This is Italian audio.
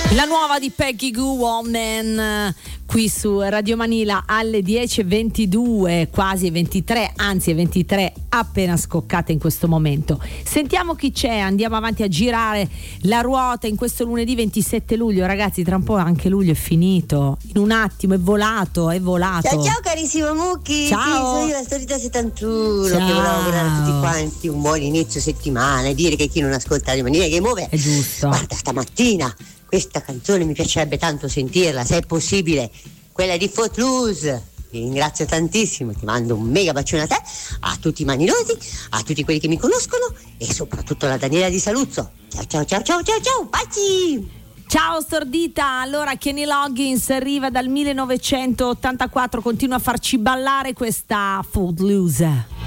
La nuova di Peggy Goo, Woman, qui su Radio Manila alle 10:22, quasi 23, anzi 23 appena scoccate in questo momento. Sentiamo chi c'è, andiamo avanti a girare la ruota in questo lunedì 27 luglio. Ragazzi, tra un po' anche luglio è finito, in un attimo è volato. Ciao carissimo Mucchi. Ciao. Sì, sono io la Storita 71. Ciao. Che volevo augurare a tutti quanti un buon inizio settimana e dire che chi non ascolta Radio Manila che muove. È giusto. Guarda, stamattina questa canzone mi piacerebbe tanto sentirla, se è possibile, quella di Footloose. Ti ringrazio tantissimo, ti mando un mega bacione a te, a tutti i manilosi, a tutti quelli che mi conoscono e soprattutto alla Daniela di Saluzzo. Ciao, baci! Ciao Stordita, allora Kenny Loggins arriva dal 1984, continua a farci ballare questa Footloose.